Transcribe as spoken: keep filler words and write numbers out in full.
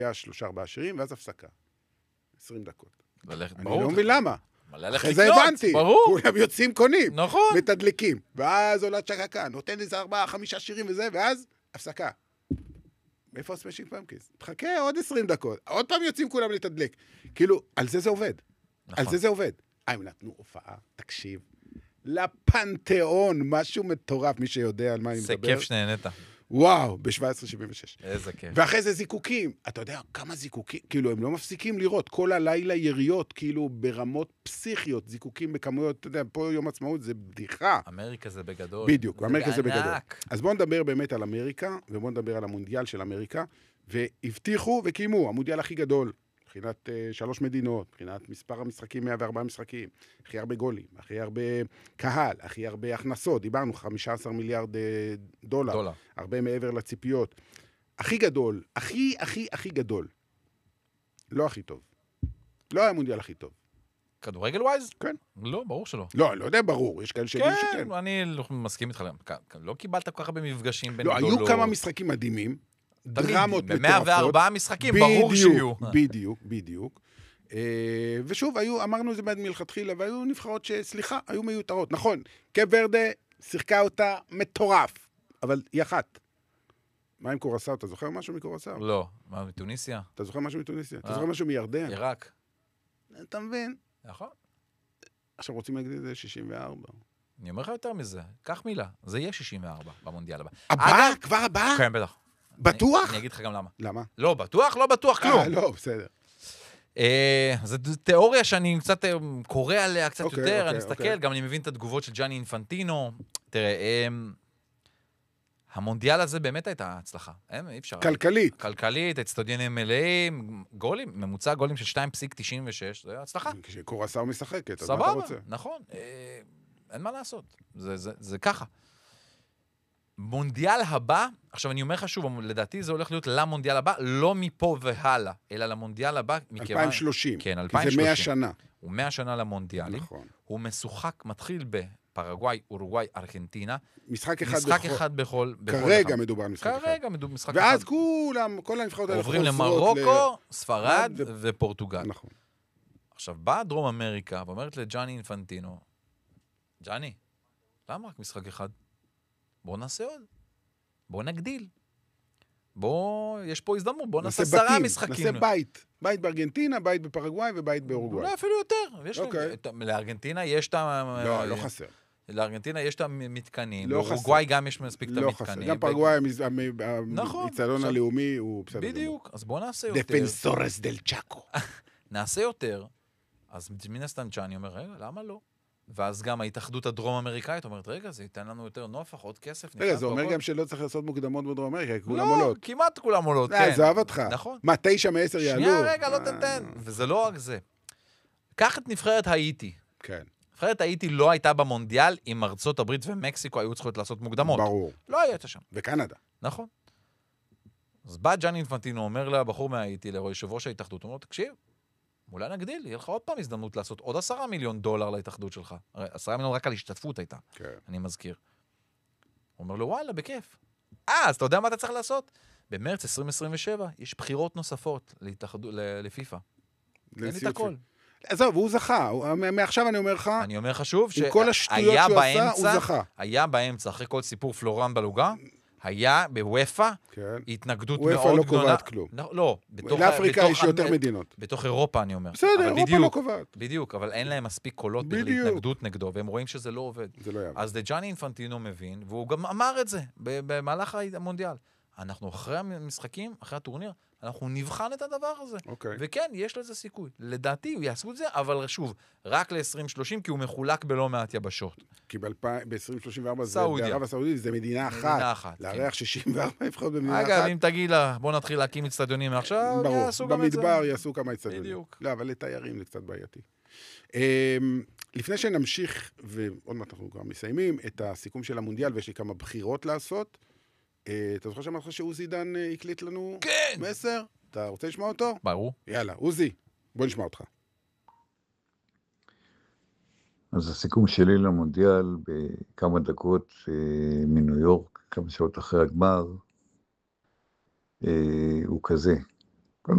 היה שלושה ארבעה שירים, ואז הפסקה. עשרים דקות. ללכת, אני ברור. לא מבין למה. ללכת אחרי זה לקנות, הבנתי. ברור. כולם יוצאים קונים. נכון. מתדלקים. ואז עולה צ'קקה, נותן איזה ארבעה, חמישה שירים וזה, ואז הפסקה. מאיפה הסמשיינג פמפקינס? תחכה עוד עשרים דקות. עוד פעם יוצאים כולם לתדלק. כאילו, על זה זה עובד. נכון. על זה זה עובד. הם נתנו הופעה, תקשיב. לפנתיאון, משהו מטורף, מי שיודע על מה אני מדבר. זה כיף שנהנית. וואו, ב-שבע עשרה שבעים ושש. איזה כיף. ואחרי זה זיקוקים. אתה יודע כמה זיקוקים? כאילו, הם לא מפסיקים לראות. כל הלילה יריות, כאילו, ברמות פסיכיות, זיקוקים בכמויות, אתה יודע, פה יום עצמאות זה בדיחה. אמריקה זה בגדול. בדיוק, אמריקה זה בגדול. ענק. אז בואו נדבר באמת על אמריקה, ובואו נדבר על המונדיאל של אמריקה, והבטיחו וקיימו, המונדיאל הכי גדול, מבחינת uh, שלוש מדינות, מבחינת מספר המשחקים, מאה וארבעה משחקים, הכי הרבה גולים, הכי הרבה קהל, הכי הרבה הכנסות, דיברנו חמישה עשר מיליארד uh, דולר, דולר. הרבה מעבר לציפיות. הכי גדול, הכי, הכי, הכי גדול. לא הכי טוב. לא היה מונדיאל הכי טוב. כדורגל ווייז? כן. לא, ברור שלא. לא, לא יודע, ברור, יש כאלה שיגידו שכן. כן, אני לא מסכים איתך. לא קיבלת כל כך הרבה מפגשים בין לא, גדולות. היו כמה משחקים מדהימים, דרמות מטורפות. ב-מאה וארבעה משחקים, ברור שיהיו. בדיוק, בדיוק. ושוב, היו, אמרנו את זה מלכתחילה, והיו נבחרות שסליחה, היו מיותרות. נכון, קייפ ורדה שיחקה אותה מטורף, אבל היא אחת. מה עם קורסאו? אתה זוכר משהו מקורסאו? לא. מה, מתוניסיה? אתה זוכר משהו מתוניסיה? אתה זוכר משהו מירדן? עיראק. אתה מבין? נכון. עכשיו רוצים להגיד את זה שישים וארבע. אני אומר לך יותר מזה. קח מילה. זה יהיה שישים וארבע במונדיאל הבא. הבא? כבר הבא? כן, בטח. בטוח? אני אגיד לך גם למה. למה? לא, בטוח, לא בטוח כלום. אה, לא, בסדר. זו תיאוריה שאני קצת קורא עליה קצת אוקיי, יותר, אוקיי, אני מסתכל, אוקיי. גם אני מבין את התגובות של ג'אני אינפנטינו. תראה, המונדיאל הזה באמת הייתה הצלחה. אי אפשר. כלכלית. כלכלית, אצטדיונים מלאים, גולים, ממוצע גולים של שתיים נקודה תשעים ושש, זה הצלחה. כשקורסאו משחקת, אז מה אתה סבבה, רוצה? נכון. אין מה לעשות. זה, זה, זה ככה. מונדיאל הבא, עכשיו אני אומר לך שוב, לדעתי זה הולך להיות למונדיאל הבא, לא מפה והלאה, אלא למונדיאל הבא. אלפיים ושלושים. כן, אלפיים כי ושלושים. זה מאה שנה. הוא מאה שנה למונדיאלים. נכון. הוא משוחק, מתחיל בפרגוואי, אורוגוואי, ארגנטינה. משחק אחד משחק בכל... אחד בכל... כרגע מדובר על משחק אחד. כרגע מדובר משחק אחד. ואז כולם, כל הנבחרות האלה עוברים חוזרות למרוקו, ספרד ו- ופורטוגל. נכון. עכשיו, באה דרום אמריקה ואומרת לג'אני אינפנטינו, ג'אני, למה רק משחק אחד? בוא נעשה עוד. בוא נגדיל. בוא, יש פה הזדמנות, בוא נעשה עשרה בתים, משחקים. נעשה בית. בית בארגנטינה, בית בפרגוואי ובית באורוגוואי. אולי אפילו יותר. יש אוקיי. להם- את- לארגנטינה יש את ה... לא, לא חסר. לארגנטינה יש את המתקנים. לא לאורוגוואי גם יש מספיק את לא חסר. המתקנים. גם פרגוואי, נכון. האיצטדיון עכשיו- הלאומי הוא בסדר. בדיוק. אז בוא נעשה יותר. דפנסורס דל צ'אקו. נעשה יותר. אז מן הסתם ג'אני אומר, רגע, למה לא? ואז גם ההתאחדות הדרום-אמריקאית אומרת, רגע, זה ייתן לנו יותר נופח, עוד כסף. רגע, נכנס זה אומר בכל." גם שלא צריך לעשות מוקדמות בדרום אמריקה, כי כולם לא, עולות. כמעט כולם עולות, אה, כן. עזוב אותך. נכון. מה, תשע מעשר יעלו? שנייה, רגע, לא אה, תתן. וזה לא רק זה. קח את נבחרת האיטי. כן, נבחרת האיטי לא הייתה במונדיאל, אם ארצות הברית ומקסיקו היו צריכות לעשות מוקדמות. ברור. לא הייתה שם. וקנדה. נכון. אז בא ג'אני אינפנטינו, אומר לבחור מהאיטי, ליושב ראש ההתאחדות, הוא אומר, תקשיב, אולי נגדיל, יהיה לך עוד פעם הזדמנות לעשות עוד עשרה מיליון דולר להתאחדות שלך. הרי עשרה מיליון רק על השתתפות הייתה, כן. אני מזכיר. הוא אומר לו, וואלה, בכיף. אה, אז אתה יודע מה אתה צריך לעשות? במרץ עשרים עשרים ושבע יש בחירות נוספות להתאחדות, ל- לפיפ"א. אין לי את לנשיאות הכל. עזוב, הוא זכה. הוא- מעכשיו אני אומר לך, אני אומר לך שוב, עם כל השטויות שהיה שהוא עשה, הוא באמצע, זכה. היה באמצע, אחרי כל סיפור פלורן בלוגה, היה בוופא כן. התנגדות וופא מאוד לא גדולה. קובעת כלום. לא, לא. בתוך- לאפריקה בתוך יש יותר המ- מדינות. בתוך אירופה, אני אומר. בסדר, אבל אירופה בדיוק, לא קובעת. בדיוק, אבל אין להם מספיק קולות בדיוק. להתנגדות נגדו, והם רואים שזה לא עובד. זה לא יעבוד. אז דג'אני אינפנטינו מבין, והוא גם אמר את זה במהלך המונדיאל. אנחנו אחרי המשחקים, אחרי הטורניר, אנחנו נבחן את הדבר הזה. אוקיי. וכן, יש לזה סיכוי. לדעתי, הוא יעשו את זה, אבל שוב, רק ל-עשרים שלושים, כי הוא מחולק בלא מעט יבשות. כי ב-עשרים שלושים וארבע זה סעודיה. בערב הסעודית, זה מדינה מדינה אחת. אחת, לארח שישים וארבע נבחרות במדינה אחת. אגב, אם תגיד לה, בוא נתחיל להקים אצטדיונים מעכשיו, ברור, יעשו גם את זה. במדבר יעשו כמה אצטדיונים. בדיוק. לא, אבל לתיירים זה קצת בעייתי. לפני שנמשיך, ועוד מעט אנחנו כבר מסיימים, את הסיכום של המונדיאל, ויש לי כמה בחירות לעשות, אתה זוכר שאמרת לך שעוזי דן הקליט לנו כן! מסר? אתה רוצה לשמוע אותו? ברור. יאללה, עוזי, בוא נשמע אותך. אז הסיכום שלי למונדיאל בכמה דקות מניו יורק, כמה שעות אחרי הגמר, הוא כזה.